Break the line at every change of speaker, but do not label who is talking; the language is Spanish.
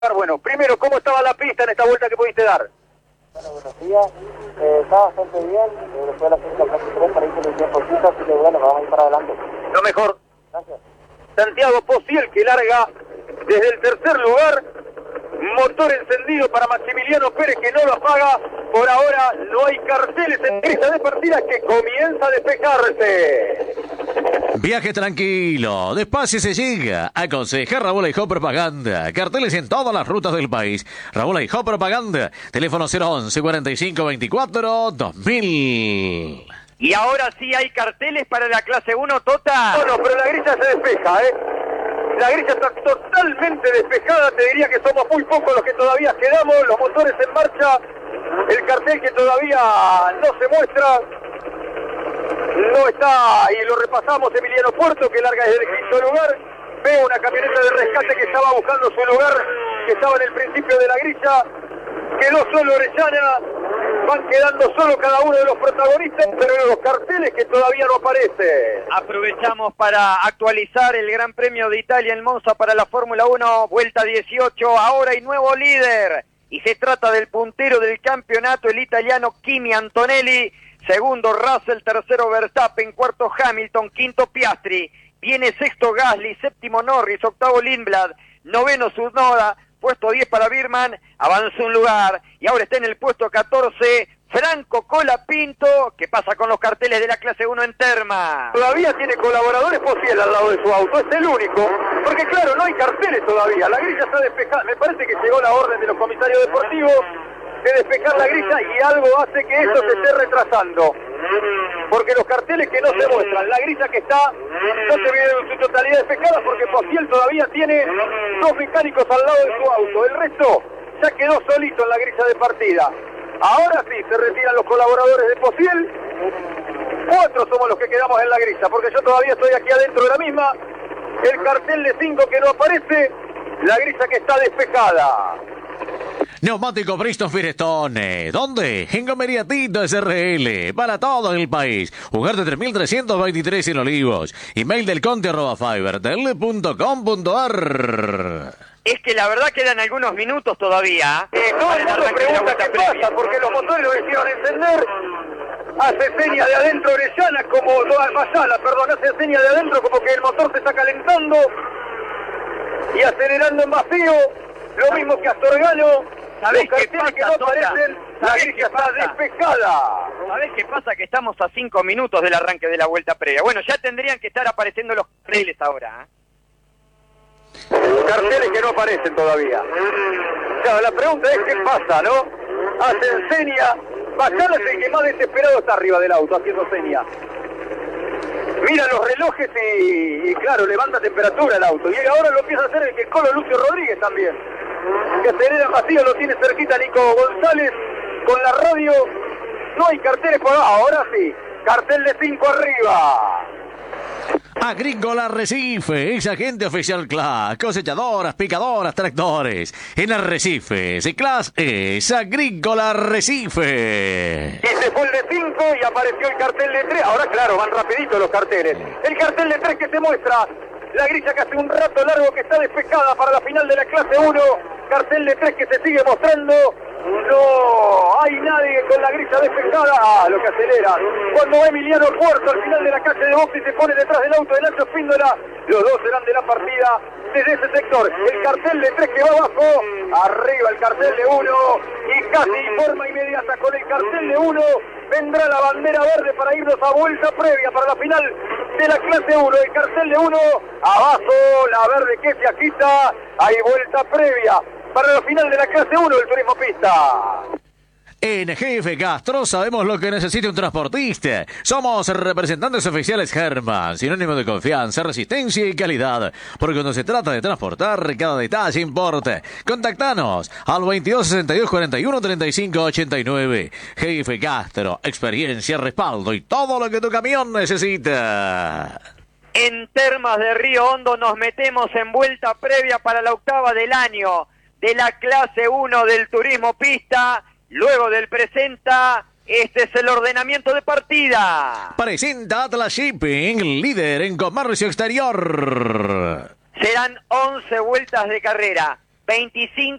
Bueno, primero, ¿cómo estaba la pista en esta vuelta que pudiste dar?
Bueno, buenos días. Está bastante bien. Después de la quinta clase 3 para ir con el tiempo poquito, así que bueno, vamos a ir para adelante.
Lo mejor.
Gracias.
Santiago Pociel, que larga desde el tercer lugar. Motor encendido para Maximiliano Pérez, que no lo apaga. Por ahora no hay carteles en pista de partida, que comienza a despejarse.
Viaje tranquilo, despacio se llega. Aconseja Raúl Aijó Propaganda. Carteles en todas las rutas del país. Raúl Aijó Propaganda. Teléfono 011 45 24 2000.
Y ahora sí hay carteles para la clase 1, Tota.
No, pero la grilla se despeja, La grilla está totalmente despejada. Te diría que somos muy pocos los que todavía quedamos. Los motores en marcha. El cartel que todavía no se muestra. No está, y lo repasamos, Emiliano Puerto, que larga desde el quinto lugar. Veo una camioneta de rescate que estaba buscando su lugar, que estaba en el principio de la grilla. Quedó solo Orellana. Van quedando solo cada uno de los protagonistas, pero en los carteles que todavía no aparecen.
Aprovechamos para actualizar el Gran Premio de Italia en Monza para la Fórmula 1, vuelta 18. Ahora hay nuevo líder, y se trata del puntero del campeonato, el italiano Kimi Antonelli. Segundo Russell, tercero Verstappen, cuarto Hamilton, quinto Piastri. Viene sexto Gasly, séptimo Norris, octavo Lindblad, noveno Tsunoda, puesto 10 para Birman, avanzó un lugar y ahora está en el puesto 14 Franco Colapinto. ¿Qué pasa con los carteles de la clase 1 en Terma?
Todavía tiene colaboradores Pociel al lado de su auto, es el único, porque claro, no hay carteles todavía, la grilla está despejada. Me parece que llegó la orden de los comisarios deportivos de despejar la grilla y algo hace que esto se esté retrasando, porque los carteles que no se muestran, la grilla que está no se ve en su totalidad despejada, porque Pociel todavía tiene dos mecánicos al lado de su auto, el resto ya quedó solito en la grilla de partida. Ahora sí se retiran los colaboradores de Pociel. 4 somos los que quedamos en la grilla, porque yo todavía estoy aquí adentro de la misma. El cartel de 5 que no aparece, la grilla que está despejada.
Neumático Bristol Firestone. ¿Dónde? En Gomería Tito SRL. Para todo el país. Ugarte 3323 en Olivos. Email del conte@fibertel.com.ar.
Es que la verdad quedan algunos minutos todavía.
Todo el mundo pregunta qué pasa, porque los motores lo hicieron encender. Hace seña de adentro Orellana, como Mayala, hace seña de adentro como que el motor se está calentando y acelerando en vacío. Lo mismo que Astorgano.
¿Sabés
los
qué
carteles
pasa,
que no
Tota?
aparecen, la
¿Sabés
grilla
qué
está
pasa?
despejada.
¿Sabés qué pasa? Que estamos a 5 minutos del arranque de la vuelta previa. Bueno, ya tendrían que estar apareciendo los carteles ahora.
Carteles que no aparecen todavía. Claro, la pregunta es qué pasa, ¿no? Hacen seña. Mayala es el que más desesperado está arriba del auto, haciendo seña. Mira los relojes y claro, levanta temperatura el auto. Y ahora lo empieza a hacer el que Colo Lucio Rodríguez también. Que acelera vacío, lo tiene cerquita Nico González con la radio. No hay carteles por ahora sí. Cartel de 5 arriba.
Agrícola Arrecife, es agente oficial CLAS, cosechadoras, picadoras, tractores. En Arrecifes, CLAS es Agrícola Arrecife.
Y se fue el de 5 y apareció el cartel de 3. Ahora claro, van rapidito los carteles. El cartel de 3 que se muestra. La grilla que hace un rato largo que está despejada para la final de la clase 1. Cartel de 3 que se sigue mostrando. No hay nadie con la grilla despejada. Lo que acelera. Cuando va Emiliano Puerto al final de la calle de boxe y se pone detrás del auto de Nacho Espíndola. Los dos serán de la partida desde ese sector. El cartel de 3 que va abajo. Arriba el cartel de 1. Y casi de forma inmediata con el cartel de 1 vendrá la bandera verde para irnos a vuelta previa para la final de la clase 1. El cartel de 1. Abajo la verde que se agita. Hay vuelta previa para la final de la clase 1 del Turismo Pista.
En GF Castro sabemos lo que necesita un transportista. Somos representantes oficiales Herman, sinónimo de confianza, resistencia y calidad. Porque cuando se trata de transportar, cada detalle importa. Contactanos al 22 62 41 35 89. GF Castro, experiencia, respaldo y todo lo que tu camión necesita.
En Termas de Río Hondo nos metemos en vuelta previa para la octava del año de la clase 1 del Turismo Pista. Luego del presenta, este es el ordenamiento de partida.
Presenta Atlas Shipping, líder en comercio exterior.
Serán 11 vueltas de carrera, 25